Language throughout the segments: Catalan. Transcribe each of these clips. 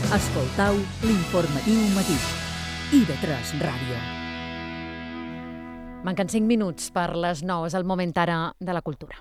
Escoltau l'informatiu matí. IB3 Ràdio. Manquen 5 minuts per les 9. És el moment ara de la cultura.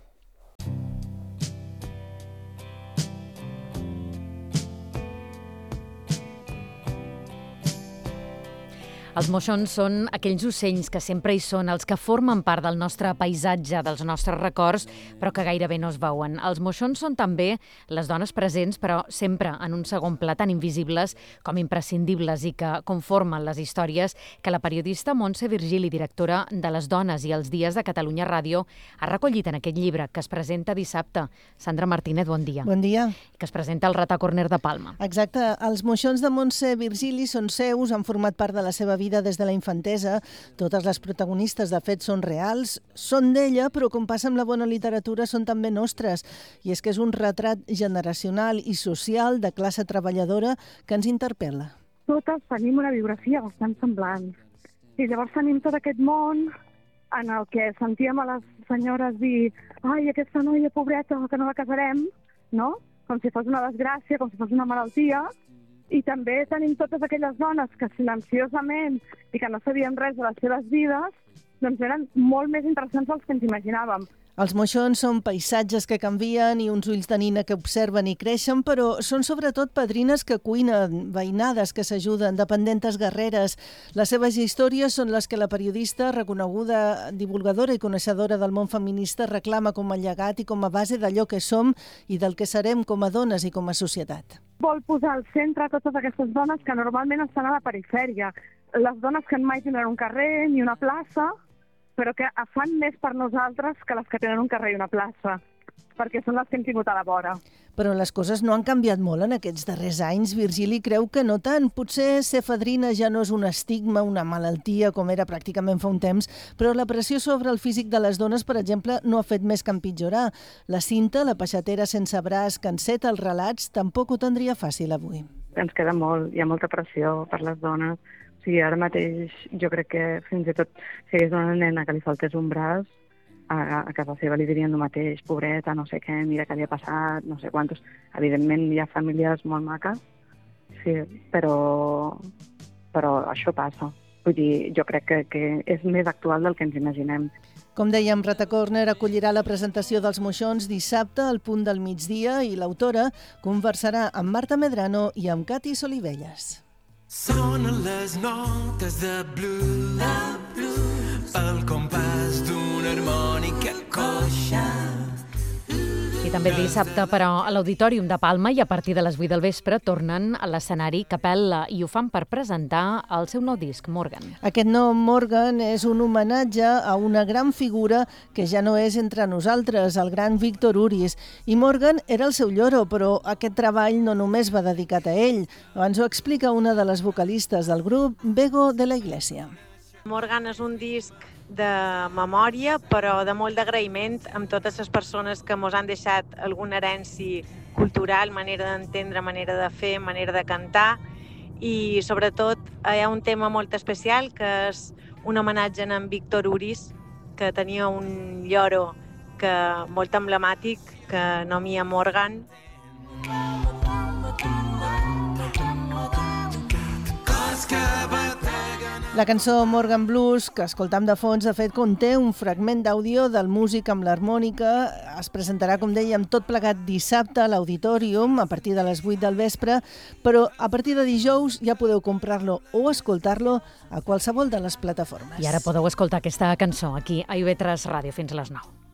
Els moixons són aquells ocells que sempre hi són, els que formen part del nostre paisatge, dels nostres records, però que gairebé no es veuen. Els moixons són també les dones presents, però sempre en un segon pla, tan invisibles com imprescindibles i que conformen les històries que la periodista Montse Virgili, directora de Les Dones i els Dies de Catalunya Ràdio, ha recollit en aquest llibre que es presenta dissabte. Sandra Martínez, bon dia. Bon dia. Que es presenta al Rata Corner de Palma. Exacte. Els moixons de Montse Virgili són seus, han format part de la seva vida des de la infantesa. Totes les protagonistes, de fet, són reals, són d'ella, però com passa amb la bona literatura, són també nostres. I és que és un retrat generacional i social de classe treballadora que ens interpel·la. Totes tenim una biografia bastant semblant. I llavors tenim tot aquest món en el que sentíem a les senyores dir «Ai, aquesta noia pobreta, que no la casarem», no? Com si fos una desgràcia, com si fos una malaltia. I també tenim totes aquelles dones que silenciosament i que no sabien res de les seves vides, doncs eren molt més interessants dels que ens imaginàvem. Els moixons són paisatges que canvien i uns ulls de nina que observen i creixen, però són sobretot padrines que cuinen, veïnades que s'ajuden, dependentes guerreres. Les seves històries són les que la periodista, reconeguda divulgadora i coneixedora del món feminista, reclama com a llegat i com a base d'allò que som i del que serem com a dones i com a societat. Vol posar al centre totes aquestes dones que normalment estan a la perifèria. Les dones que mai tindran un carrer ni una plaça, però que fan més per nosaltres que les que tenen un carrer i una plaça, perquè són les que hem tingut a la vora. Però les coses no han canviat molt en aquests darrers anys. Virgili creu que no tant. Potser ser fadrina ja no és un estigma, una malaltia, com era pràcticament fa un temps, però la pressió sobre el físic de les dones, per exemple, no ha fet més que empitjorar. La Cinta, la peixatera sense braç, que enceta els relats, tampoc ho tindria fàcil avui. Ens queda molt, hi ha molta pressió per les dones. O sigui, ara mateix jo crec que fins i tot si hagués una nena que li faltés un braç, a casa seva li dirien el mateix, pobreta, no sé què, mira què li ha passat, no sé quantos. Evidentment hi ha famílies molt maques, sí, però això passa. Vull dir, jo crec que és més actual del que ens imaginem. Com dèiem, Rata Corner acollirà la presentació dels moixons dissabte al punt del migdia i l'autora conversarà amb Marta Medrano i amb Cati Solivelles. Sonen les notes de blues, el compàs d'una harmònica coixa. I també dissabte, però, a l'Auditorium de Palma i a partir de les 8 del vespre tornen a l'escenari Capella i ho fan per presentar el seu nou disc, Morgan. Aquest nom, Morgan, és un homenatge a una gran figura que ja no és entre nosaltres, el gran Víctor Uris. I Morgan era el seu lloro, però aquest treball no només va dedicat a ell. Ens ho explica una de les vocalistes del grup, Bego de la Iglesia. Morgan és un disc de memòria, però de molt d'agraïment amb totes les persones que ens han deixat alguna herència cultural, manera d'entendre, manera de fer, manera de cantar, i sobretot hi ha un tema molt especial que és un homenatge a en Víctor Uris, que tenia un lloro molt emblemàtic que nomia Morgan. La cançó Morgan Blues, que escoltam de fons, de fet, conté un fragment d'àudio del músic amb l'harmònica. Es presentarà, com dèiem, tot plegat dissabte a l'Auditorium a partir de les 8 del vespre, però a partir de dijous ja podeu comprar-lo o escoltar-lo a qualsevol de les plataformes. I ara podeu escoltar aquesta cançó aquí a IB3 Ràdio fins a les 9.